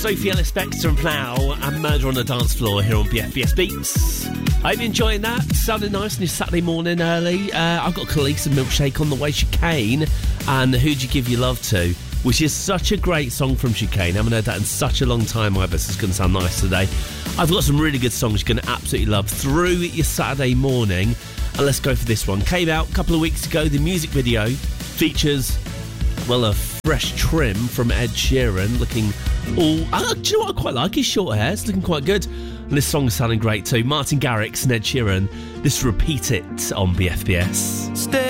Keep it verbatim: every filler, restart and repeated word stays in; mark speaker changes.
Speaker 1: Sophie Ellis-Bextor and Plough and Murder on the Dance Floor here on B F B S Beats. I hope you're enjoying that. Sounding nice on your Saturday morning early. Uh, I've got Khalees and Milkshake on the way, Chicane, and Who'd You Give Your Love To, which is such a great song from Chicane. I haven't heard that in such a long time either, so it's going to sound nice today. I've got some really good songs you're going to absolutely love through your Saturday morning. And let's go for this one. Came out a couple of weeks ago. The music video features, well, a fresh trim from Ed Sheeran, looking all... Uh, do you know what I quite like? His short hair. It's looking quite good. And this song is sounding great too. Martin Garrix and Ed Sheeran. This Repeat It on B F B S. Stay